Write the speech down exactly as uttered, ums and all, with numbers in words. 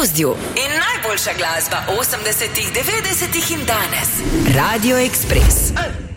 grozdju in najboljša glasba osemdesetih, devetdesetih in danes. Radio Express.